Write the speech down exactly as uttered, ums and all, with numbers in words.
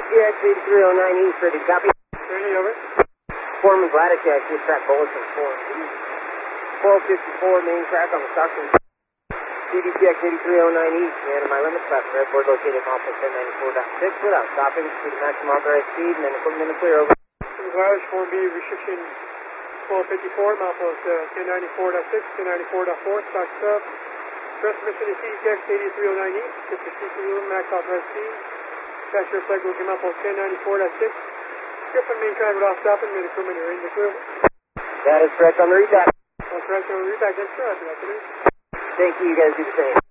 T X eighty-three oh nine East, ready to copy. Ready, over. Foreman Gladachak, just track bulletin four. twelve fifty-four, main track on the Stockton. C D T X eighty-three oh nine East, man, my limits left. Airport located mile plus ten ninety-four point six without stopping. To the maximum authorized speed, and then equipment in the clear, over. Garage four B, restriction twelve fifty-four, mile plus uh, ten ninety-four point six, ten ninety-four point four, stock sub. Transmission is C D T X eighty-three oh nine East, fifty feet to the max authorized speed. Passenger flight will come up on ten ninety-four point six. Different main track without stopping, main equipment are in the clear. That is correct on the repack. That's correct on the repack, that's correct. Thank you, you guys do the same.